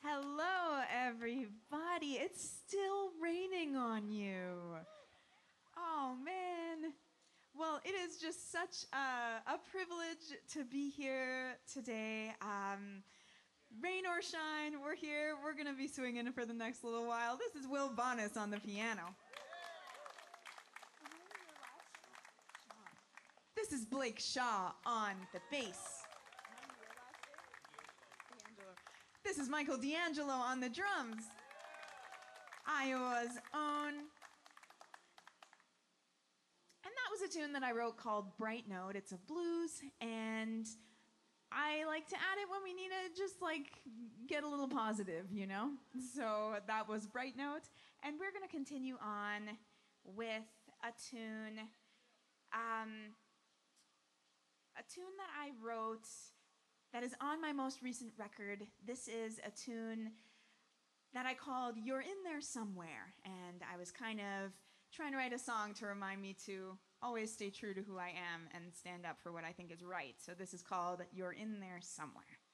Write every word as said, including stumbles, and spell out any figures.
Hello, everybody. It's still raining on you. Oh, man. Well, it is just such a, a privilege to be here today. Um, rain or shine, we're here. We're going to be swinging for the next little while. This is Will Bonus on the piano. This is Blake Shaw on the bass. This is Michael D'Angelo on the drums. Iowa's own. And that was a tune that I wrote called Bright Note. It's a blues, and I like to add it when we need to just like get a little positive, you know? So that was Bright Note. And we're going to continue on with a tune, um, a tune that I wrote that is on my most recent record. This is a tune that I called You're In There Somewhere. And I was kind of trying to write a song to remind me to always stay true to who I am and stand up for what I think is right. So this is called You're In There Somewhere.